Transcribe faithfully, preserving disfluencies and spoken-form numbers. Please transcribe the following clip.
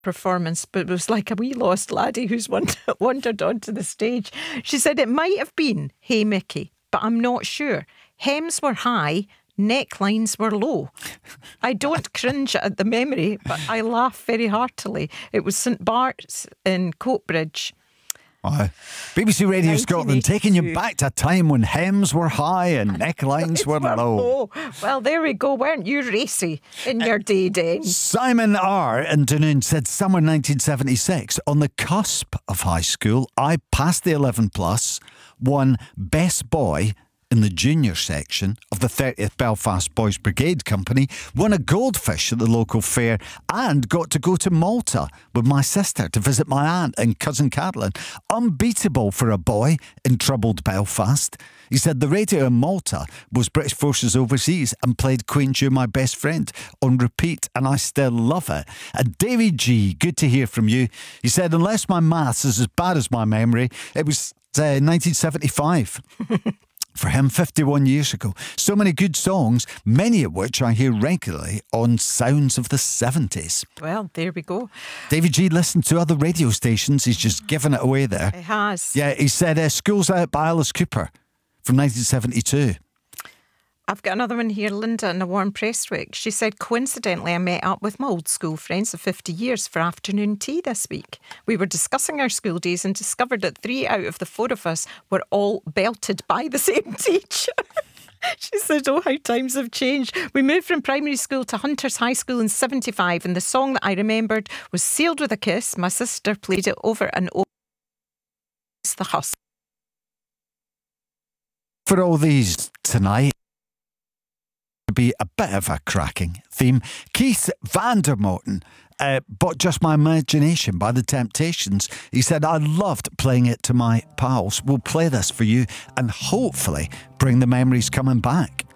performance, but it was like a wee lost laddie who's wandered onto the stage. She said it might have been Hey Mickey, but I'm not sure. Hems were high, necklines were low. I don't cringe at the memory, but I laugh very heartily. It was St Bart's in Coatbridge. Aye. B B C Radio Scotland taking you back to a time when hems were high and necklines were, were low. low. Well, there we go. Weren't you racy in your day, Dan? Simon R. in Dunoon said, summer nineteen seventy-six, on the cusp of high school, I passed the eleven plus, won Best Boy in the junior section of the thirtieth Belfast Boys Brigade Company, won a goldfish at the local fair, and got to go to Malta with my sister to visit my aunt and cousin Caroline. Unbeatable for a boy in troubled Belfast. He said the radio in Malta was British Forces Overseas and played Queen's You're My Best Friend on repeat, and I still love it. And Davy G, good to hear from you. He said, unless my maths is as bad as my memory, it was uh, nineteen seventy-five. For him, fifty-one years ago. So many good songs, many of which I hear regularly on Sounds of the seventies. Well, there we go. David G listened to other radio stations. He's just given it away there. He has. Yeah, he said uh, School's Out by Alice Cooper from nineteen seventy-two. I've got another one here, Linda in the Warm Prestwick. She said, coincidentally, I met up with my old school friends of fifty years for afternoon tea this week. We were discussing our school days and discovered that three out of the four of us were all belted by the same teacher. She said, oh, how times have changed. We moved from primary school to Hunters High School in seventy-five, and the song that I remembered was Sealed with a Kiss. My sister played it over and over. It's the Hustle. For all these tonight, be a bit of a cracking theme. Keith Vandermoten uh, bought Just My Imagination by The Temptations. He said, I loved playing it to my pals. We'll play this for you and hopefully bring the memories coming back.